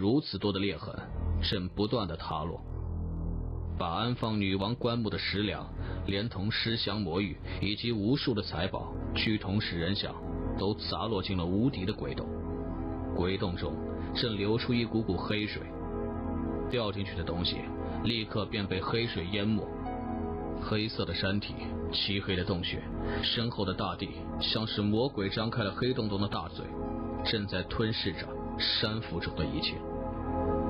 如此多的裂痕正不断的塌落，把安放女王棺木的石梁，连同尸香魔玉以及无数的财宝，俱同使人想都砸落进了无底的鬼洞。鬼洞中正流出一股股黑水，掉进去的东西立刻便被黑水淹没。黑色的山体，漆黑的洞穴，身后的大地像是魔鬼张开了黑洞中的大嘴，正在吞噬着山腹中的一切。